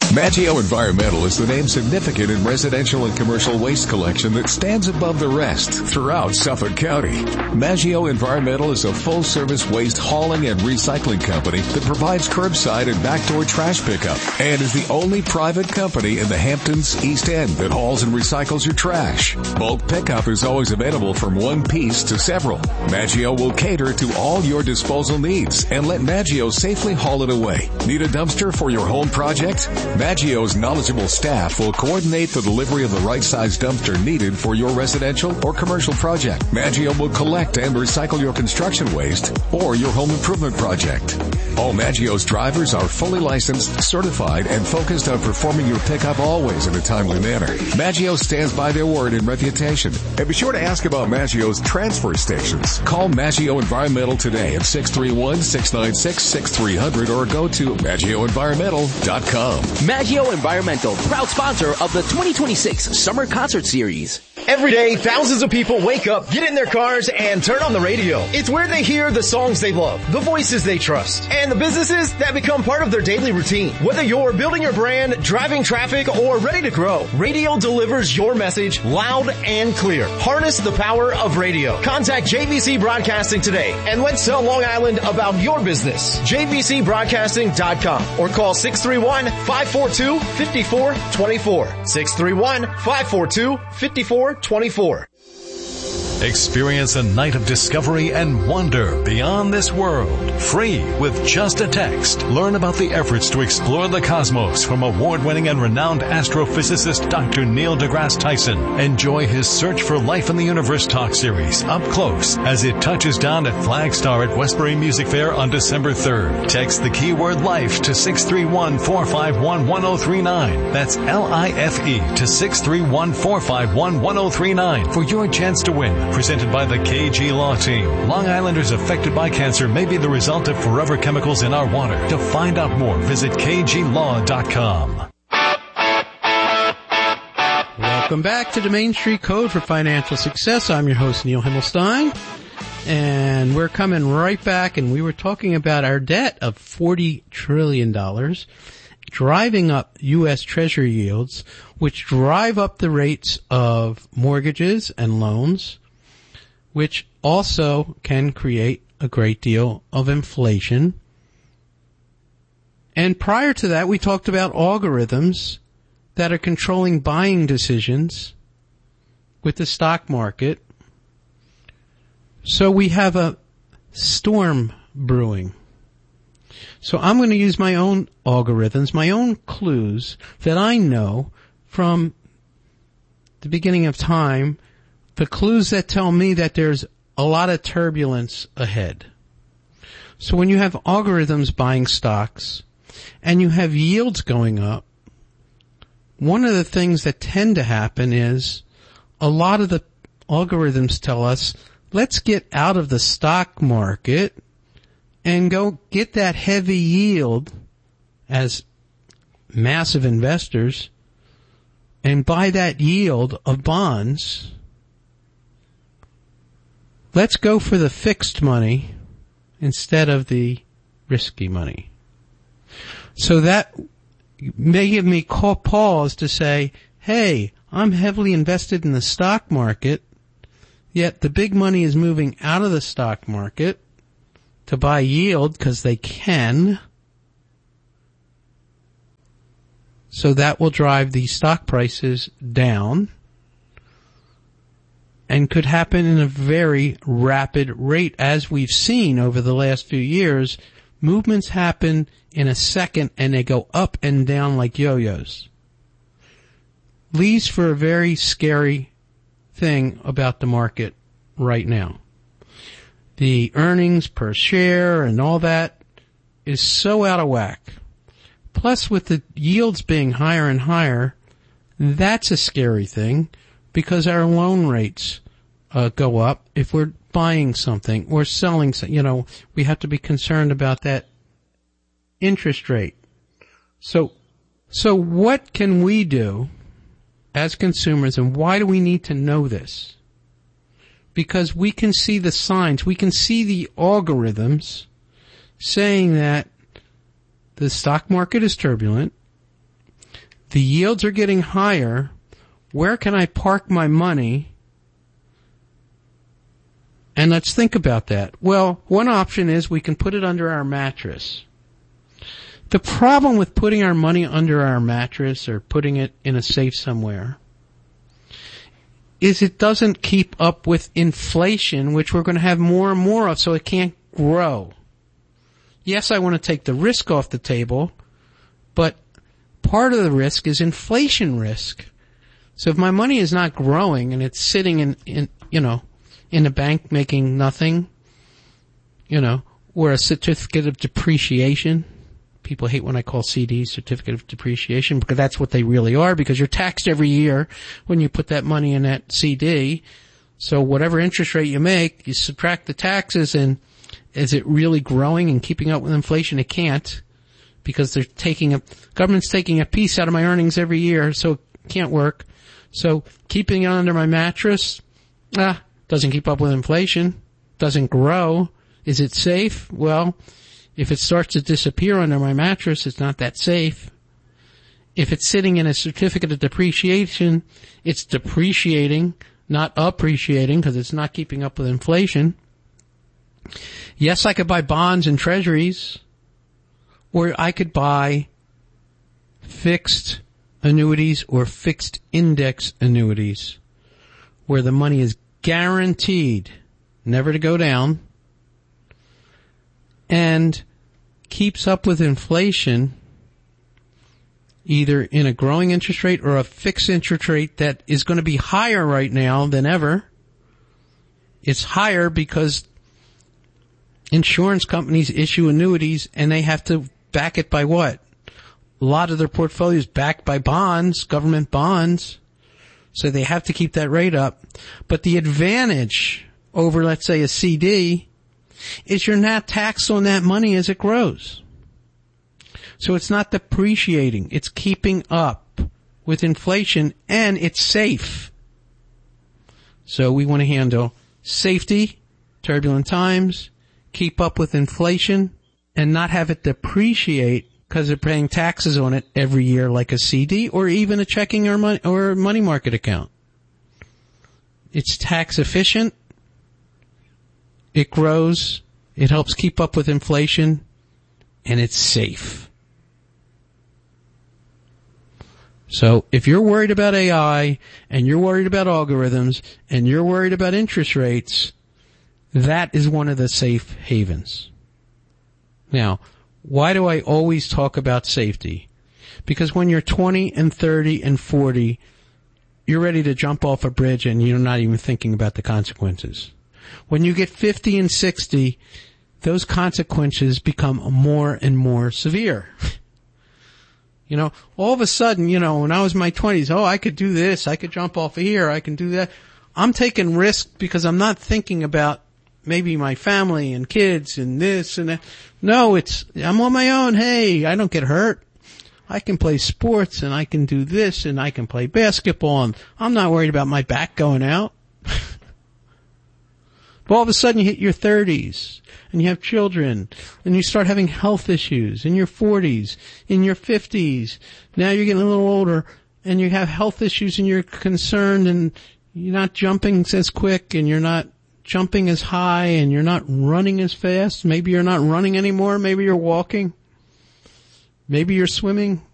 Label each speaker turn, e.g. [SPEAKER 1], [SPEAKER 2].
[SPEAKER 1] Maggio Environmental is the name significant in residential and commercial waste collection that stands above the rest throughout Suffolk County. Maggio Environmental is a full-service waste hauling and recycling company that provides curbside and backdoor trash pickup and is the only private company in the Hamptons East End that hauls and recycles your trash. Bulk pickup is always available from one piece to several. Maggio will cater to all your disposal needs and let Maggio safely haul it away. Need a dumpster for your home project? Maggio's knowledgeable staff will coordinate the delivery of the right size dumpster needed for your residential or commercial project. Maggio will collect and recycle your construction waste or your home improvement project. All Maggio's drivers are fully licensed, certified, and focused on performing your pickup always in a timely manner. Maggio stands by their word and reputation. And be sure to ask about Maggio's transfer stations. Call Maggio Environmental today at 631-696-6300 or go to MaggioEnvironmental.com.
[SPEAKER 2] Maggio Environmental, proud sponsor of the 2026 Summer Concert Series.
[SPEAKER 3] Every day, thousands of people wake up, get in their cars, and turn on the radio. It's where they hear the songs they love, the voices they trust, and the businesses that become part of their daily routine. Whether you're building your brand, driving traffic, or ready to grow, radio delivers your message loud and clear. Harness the power of radio. Contact JVC Broadcasting today, and let's tell Long Island about your business. JVCBroadcasting.com or call 631-542-5424. 631-542-5424.
[SPEAKER 4] Experience a night of discovery and wonder beyond this world. Free with just a text. Learn about the efforts to explore the cosmos from award-winning and renowned astrophysicist Dr. Neil deGrasse Tyson. Enjoy his Search for Life in the Universe talk series up close as it touches down at Flagstar at Westbury Music Fair on December 3rd. Text the keyword LIFE to 631-451-1039. That's LIFE to 631-451-1039 for your chance to win. Presented by the KG Law Team. Long Islanders affected by cancer may be the result of forever chemicals in our water. To find out more, visit kglaw.com.
[SPEAKER 5] Welcome back to the Main Street Code for Financial Success. I'm your host, Neil Himmelstein. And we're coming right back, and we were talking about our debt of $40 trillion, driving up U.S. Treasury yields, which drive up the rates of mortgages and loans, which also can create a great deal of inflation. And prior to that, we talked about algorithms that are controlling buying decisions with the stock market. So we have a storm brewing. So I'm going to use my own algorithms, my own clues that I know from the beginning of time, the clues that tell me that there's a lot of turbulence ahead. So when you have algorithms buying stocks and you have yields going up, one of the things that tend to happen is a lot of the algorithms tell us, let's get out of the stock market and go get that heavy yield as massive investors and buy that yield of bonds. Let's go for the fixed money instead of the risky money. So that may give me pause to say, hey, I'm heavily invested in the stock market, yet the big money is moving out of the stock market to buy yield because they can. So that will drive the stock prices down and could happen in a very rapid rate. As we've seen over the last few years, movements happen in a second and they go up and down like yo-yos. Leaves for a very scary thing about the market right now. The earnings per share and all that is so out of whack. Plus, with the yields being higher and higher, that's a scary thing because our loan rates go up if we're buying something or selling something. You know, we have to be concerned about that interest rate. So what can we do as consumers, and why do we need to know this? Because we can see the signs, we can see the algorithms saying that the stock market is turbulent, The yields are getting higher. Where can I park my money? And let's think about that. Well, one option is we can put it under our mattress. The problem with putting our money under our mattress or putting it in a safe somewhere is it doesn't keep up with inflation, which we're going to have more and more of, so it can't grow. Yes, I want to take the risk off the table, but part of the risk is inflation risk. So if my money is not growing and it's sitting in the bank making nothing, or a certificate of depreciation. People hate when I call CDs certificate of depreciation because that's what they really are, because you're taxed every year when you put that money in that CD. So whatever interest rate you make, you subtract the taxes, and is it really growing and keeping up with inflation? It can't, because government's taking a piece out of my earnings every year, so it can't work. So keeping it under my mattress, doesn't keep up with inflation, doesn't grow. Is it safe? Well, if it starts to disappear under my mattress, it's not that safe. If it's sitting in a certificate of depreciation, it's depreciating, not appreciating, because it's not keeping up with inflation. Yes, I could buy bonds and treasuries, or I could buy fixed annuities or fixed index annuities, where the money is guaranteed never to go down and keeps up with inflation, either in a growing interest rate or a fixed interest rate that is going to be higher right now than ever. It's higher because insurance companies issue annuities and they have to back it by what? A lot of their portfolio is backed by bonds, government bonds, so they have to keep that rate up. But the advantage over, let's say, a CD is you're not taxed on that money as it grows. So it's not depreciating. It's keeping up with inflation, and it's safe. So we want to handle safety, turbulent times, keep up with inflation, and not have it depreciate because they're paying taxes on it every year like a CD or even a checking or money market account. It's tax efficient. It grows, it helps keep up with inflation, and it's safe. So if you're worried about AI, and you're worried about algorithms, and you're worried about interest rates, that is one of the safe havens. Now, why do I always talk about safety? Because when you're 20 and 30 and 40, you're ready to jump off a bridge and you're not even thinking about the consequences. When you get 50 and 60, those consequences become more and more severe. All of a sudden, when I was in my 20s, I could do this, I could jump off of here, I can do that. I'm taking risks because I'm not thinking about maybe my family and kids and this and that. No, I'm on my own. Hey, I don't get hurt. I can play sports and I can do this and I can play basketball and I'm not worried about my back going out. But all of a sudden you hit your 30s and you have children and you start having health issues in your 40s, in your 50s. Now you're getting a little older and you have health issues and you're concerned and you're not jumping as quick and you're not jumping as high and you're not running as fast. Maybe you're not running anymore. Maybe you're walking. Maybe you're swimming.